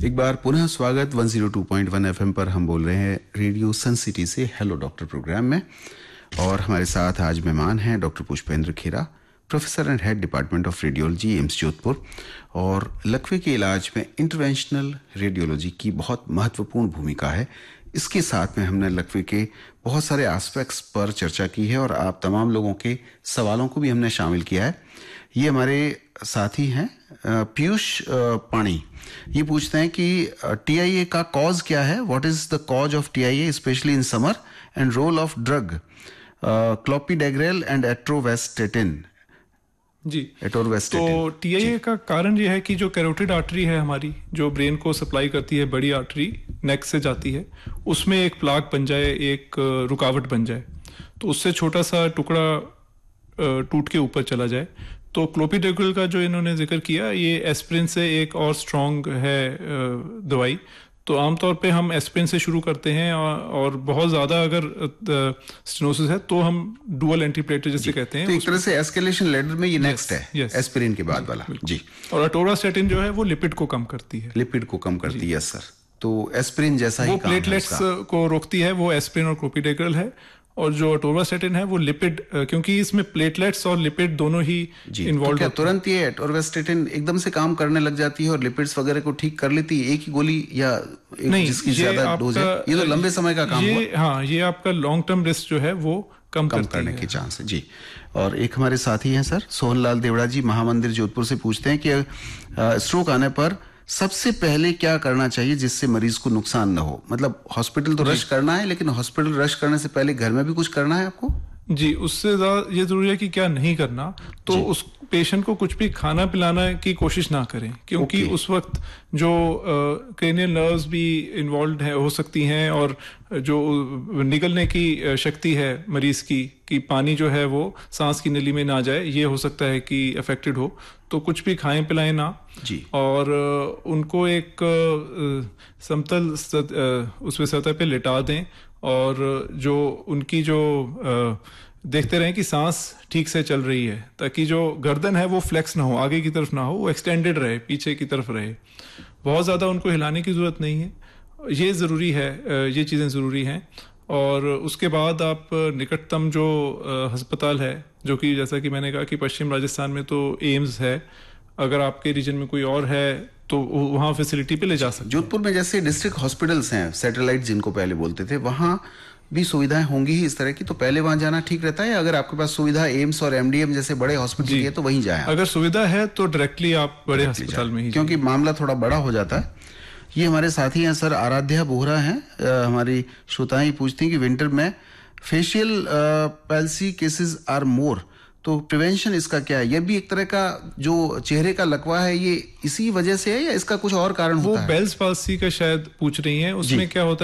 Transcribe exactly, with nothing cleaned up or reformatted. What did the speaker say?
एक बार पुनः स्वागत एक सौ दो पॉइंट एक एफएम पर। हम बोल रहे हैं रेडियो सन सिटी से हेलो डॉक्टर प्रोग्राम में, और हमारे साथ आज मेहमान हैं doctor Pushpendra Khera, professor and head department of radiology, AIIMS Jodhpur. और लकवे के इलाज में इंटरवेंशनल रेडियोलॉजी की बहुत महत्वपूर्ण भूमिका है। इसके साथ में हमने लकवे के बहुत सारे एस्पेक्ट्स पर चर्चा की है और आप तमाम लोगों के सवालों को भी हमने शामिल किया है। ये हमारे साथी हैं पीयूष पाणी। ये पूछते हैं कि टीआईए का कॉज क्या है, what is the cause of TIA specially in summer, and role of drug क्लोपिडेग्रेल and एट्रोवेस्टेटिन। जी, एटोरवेस्टेटिन। तो टीआईए का कारण यह है कि जो कैरोटिड आर्टरी है हमारी, जो ब्रेन को सप्लाई करती है, बड़ी आर्टरी नेक से जाती है, उसमें एक प्लाक बन जाए, एक रुकावट बन जाए, तो उससे छोटा सा टुकड़ा टूट के ऊपर चला जाए। तो क्लोपिडेग्रेल का जो इन्होंने जिक्र किया, ये एस्पिरिन से एक और स्ट्रॉन्ग है दवाई। तो आमतौर पे हम एस्पिरिन से शुरू करते हैं, और, और बहुत ज़्यादा अगर स्टेनोसिस है तो हम डुअल एंटीप्लेटलेट जिसे कहते हैं। तो एक तरह से एस्केलेशन लेडर में ये नेक्स्ट है, एस्पिरिन के बाद वाला। जी। और एटोरास्टेटिन जो है वो लिपिड को कम करती है। लिपिड को कम करती है, सर। तो एस्पिरिन जैसा ही वो प्लेटलेट्स को रोकती है, वो एस्पिरिन और क्लोपिडेग्रेल है। और जो एटोरवेस्टेटिन है वो लिपिड, क्योंकि इसमें प्लेटलेट्स और लिपिड दोनों ही इन्वॉल्व तो तुरंत ये एटोरवेस्टेटिन एकदम से काम करने लग जाती है और लिपिड्स वगैरह को ठीक कर लेती है एक ही गोली, या एक नहीं, जिसकी ज्यादा डोज है? ये तो लंबे समय का काम हुआ। हाँ, ये आपका लॉन्ग टर्म रिस्क जो है वो कम, कम करने के चांस है। जी। और एक हमारे साथी हैं सर सोहनलाल देवड़ा जी, महामंदिर जोधपुर से पूछते हैं कि स्ट्रोक आने पर सबसे पहले क्या करना चाहिए जिससे मरीज को नुकसान न हो? मतलब हॉस्पिटल तो रश करना है, लेकिन हॉस्पिटल रश करने से पहले घर में भी कुछ करना है आपको? जी, उससे ज्यादा ये जरूरी है कि क्या नहीं करना। तो उस पेशेंट को कुछ भी खाना पिलाना की कोशिश ना करें, क्योंकि उस वक्त जो क्रेनियल नर्व्स भी इन्वॉल्व है हो सकती हैं, और जो निकलने की शक्ति है मरीज की, कि पानी जो है वो सांस की नली में ना जाए, ये हो सकता है कि अफेक्टेड हो। तो कुछ भी खाएं पिलाएं ना जी। और उनको एक समतल उसमें सतह पे लिटा दें, और जो उनकी जो देखते रहें कि सांस ठीक से चल रही है, ताकि जो गर्दन है वो फ्लेक्स ना हो, आगे की तरफ ना हो, वो एक्सटेंडेड रहे, पीछे की तरफ रहे। बहुत ज़्यादा उनको हिलाने की ज़रूरत नहीं है, ये ज़रूरी है, ये चीज़ें ज़रूरी हैं। और उसके बाद आप निकटतम जो अस्पताल है, जो कि जैसा कि मैंने कहा कि पश्चिम राजस्थान में तो एम्स है, अगर आपके रीजन में कोई और है तो वहाँ फैसिलिटी पे ले जा सकते हैं। जोधपुर में जैसे डिस्ट्रिक्ट हॉस्पिटल्स हैं, सैटेलाइट जिनको पहले बोलते थे, वहाँ भी सुविधाएं होंगी ही इस तरह की, तो पहले वहाँ जाना ठीक रहता है? अगर आपके पास सुविधा एम्स और एमडीएम जैसे बड़े हॉस्पिटल की है तो वहीं जाएं। अगर सुविधा है तो डायरेक्टली आप बड़े अस्पताल में ही, क्योंकि मामला थोड़ा बड़ा हो जाता है। ये हमारे साथी हैं सर आराध्या बोहरा हैं, हमारी श्रोताएं पूछती हैं कि विंटर में facial palsy cases are more, तो प्रिवेंशन इसका क्या है? ये भी एक तरह का जो चेहरे का लकवा है, ये इसी वजह से है या इसका कुछ और कारण होता है? वो बेल्स पाल्सी का शायद पूछ रही हैं। उसमें क्या होता है